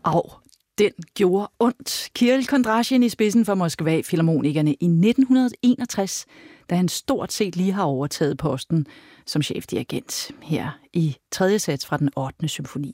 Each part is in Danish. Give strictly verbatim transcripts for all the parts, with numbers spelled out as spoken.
Au, den gjorde ondt. Kirill Kondrasjin i spidsen for Moskva-filharmonikerne i nitten enogtres, da han stort set lige har overtaget posten som chefdirigent her i tredje sats fra den ottende symfoni.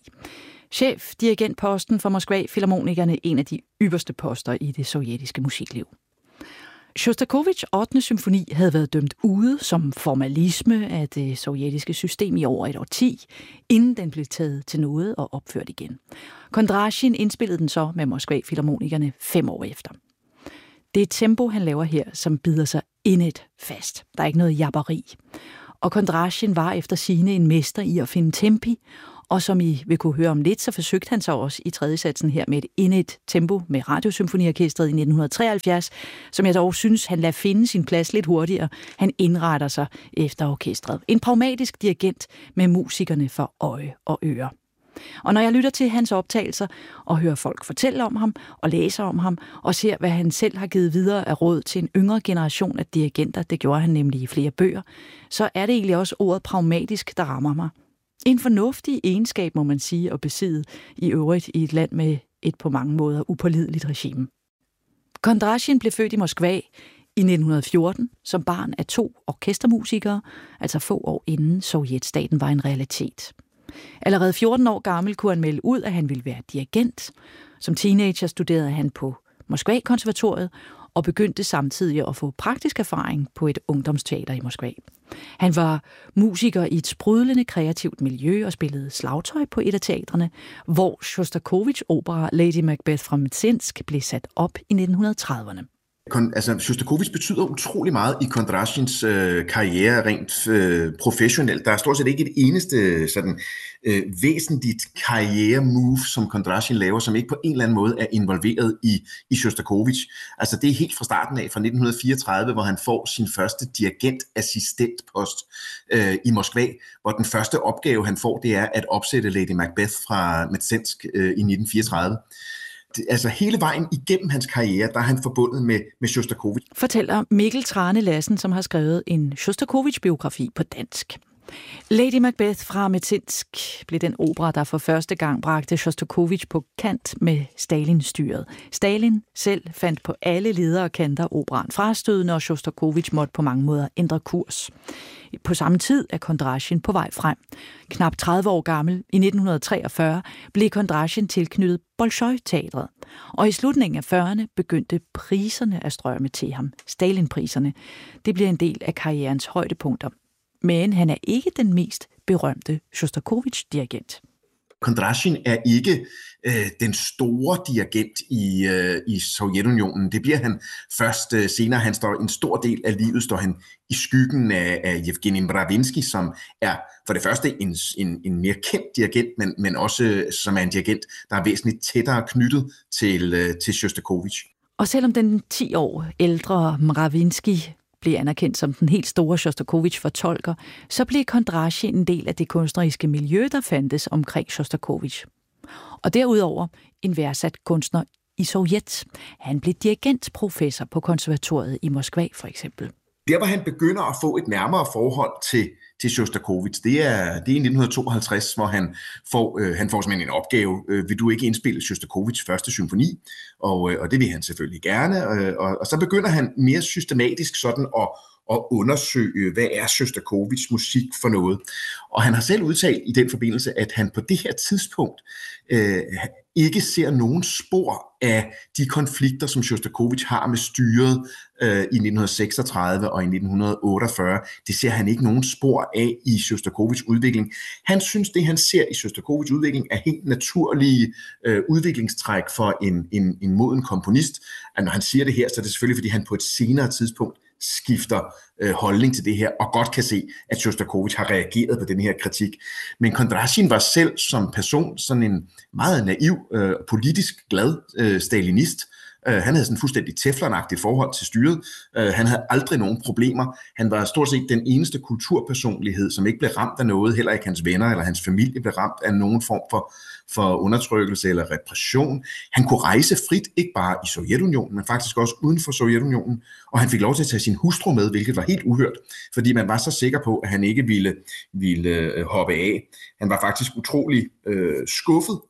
Chefdirigentposten for Moskva-filharmonikerne, en af de ypperste poster i det sovjetiske musikliv. Sjostakovitjs ottende symfoni havde været dømt ude som formalisme af det sovjetiske system i over et årti, inden den blev taget til nåde og opført igen. Kondrasjin indspillede den så med Moskva-filharmonikerne fem år efter. Det er et tempo, han laver her, som bider sig indet fast. Der er ikke noget jabberi. Og Kondrasjin var efter sigende en mester i at finde tempi, og som I vil kunne høre om lidt, så forsøgte han så også i tredje satsen her med et indet tempo med Radiosymfoniorkestret i nitten treoghalvfjerds, som jeg dog synes, han lader finde sin plads lidt hurtigere. Han indretter sig efter orkestret. En pragmatisk dirigent med musikerne for øje og øre. Og når jeg lytter til hans optagelser og hører folk fortælle om ham og læser om ham og ser, hvad han selv har givet videre af råd til en yngre generation af dirigenter, det gjorde han nemlig i flere bøger, så er det egentlig også ordet pragmatisk, der rammer mig. En fornuftig egenskab, må man sige, at besidde i øvrigt i et land med et på mange måder upålideligt regime. Kondrasjin blev født i Moskva i nitten fjorten som barn af to orkestermusikere, altså få år inden sovjetstaten var en realitet. Allerede fjorten år gammel kunne han melde ud, at han ville være dirigent. Som teenager studerede han på Moskva-konservatoriet og begyndte samtidig at få praktisk erfaring på et ungdomsteater i Moskva. Han var musiker i et sprudlende kreativt miljø og spillede slagtøj på et af teatrene, hvor Sjostakovitjs opera Lady Macbeth fra Mtsensk blev sat op i nitten trediverne. Altså, Sjostakovitj betyder utrolig meget i Kondrasjins øh, karriere rent øh, professionelt. Der er stort set ikke et eneste sådan, øh, væsentligt karriere-move, som Kondrasjin laver, som ikke på en eller anden måde er involveret i, i Sjostakovitj. Altså, det er helt fra starten af, fra nitten fireogtredive, hvor han får sin første dirigentassistentpost øh, i Moskva, hvor den første opgave, han får, det er at opsætte Lady Macbeth fra Mtsensk øh, i nitten fireogtredive. Altså hele vejen igennem hans karriere, der er han forbundet med, med Sjostakovitj. Fortæller Mikkel Trane Lassen, som har skrevet en Sjostakovitj-biografi på dansk. Lady Macbeth fra Mtsensk blev den opera, der for første gang bragte Sjostakovitj på kant med Stalin-styret. Stalin selv fandt på alle ledere og kanter operaen frastødende, og Sjostakovitj måtte på mange måder ændre kurs. På samme tid er Kondrasjin på vej frem. Knap tredive år gammel, i nitten treogfyrre, blev Kondrasjin tilknyttet Bolsjoj-teatret. Og i slutningen af fyrrerne begyndte priserne at strømme til ham. Stalin-priserne. Det bliver en del af karrierens højdepunkter. Men han er ikke den mest berømte Sjostakovitj-dirigent. Kondrasjin er ikke øh, den store dirigent i, øh, i Sovjetunionen. Det bliver han først øh, senere. Han står en stor del af livet står han i skyggen af, af Jevgenij Mravinsky, som er for det første en, en, en mere kendt dirigent, men, men også øh, som er en dirigent, der er væsentligt tættere knyttet til, øh, til Sjostakovitj. Og selvom den ti år ældre Mravinsky blev anerkendt som den helt store Sjostakovitj-fortolker, så blev Kondrasjin en del af det kunstneriske miljø, der fandtes omkring Sjostakovitj. Og derudover en værdsat kunstner i Sovjet. Han blev dirigentprofessor på konservatoriet i Moskva, for eksempel. Der, hvor han begynder at få et nærmere forhold til, til Sjostakovitj, det er, det er i nitten tooghalvtreds, hvor han får, øh, han får simpelthen en opgave. Øh, vil du ikke indspille Sjostakovitjs første symfoni? Og, øh, og det vil han selvfølgelig gerne. Øh, og, og så begynder han mere systematisk sådan at, at undersøge, hvad er Sjostakovitjs musik for noget. Og han har selv udtalt i den forbindelse, at han på det her tidspunkt øh, ikke ser nogen spor af de konflikter, som Sjostakovitj har med styret øh, i nitten seksogtredive og i nitten otteogfyrre. Det ser han ikke nogen spor af i Sjostakovitjs udvikling. Han synes, det han ser i Sjostakovitjs udvikling er helt naturlige øh, udviklingstræk for en, en, en moden komponist. Og når han siger det her, så er det selvfølgelig, fordi han på et senere tidspunkt skifter øh, holdning til det her, og godt kan se, at Sjostakovitj har reageret på den her kritik. Men Kondrasjin var selv som person sådan en meget naiv, øh, politisk glad øh, stalinist. Øh, han havde sådan fuldstændig teflonagtigt forhold til styret. Øh, han havde aldrig nogen problemer. Han var stort set den eneste kulturpersonlighed, som ikke blev ramt af noget, heller ikke hans venner eller hans familie blev ramt af nogen form for for undertrykkelse eller repression. Han kunne rejse frit, ikke bare i Sovjetunionen, men faktisk også uden for Sovjetunionen, og han fik lov til at tage sin hustru med, hvilket var helt uhørt, fordi man var så sikker på, at han ikke ville, ville hoppe af. Han var faktisk utrolig øh, skuffet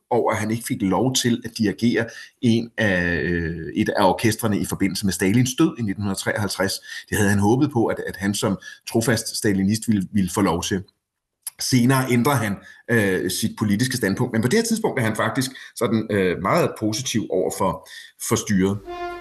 over, at han ikke fik lov til at dirigere en af, et af orkestrene i forbindelse med Stalins død i nitten treoghalvtreds. Det havde han håbet på, at, at han som trofast stalinist ville, ville få lov til. Senere ændrer han øh, sit politiske standpunkt, men på det her tidspunkt er han faktisk sådan, øh, meget positiv over for, for styret.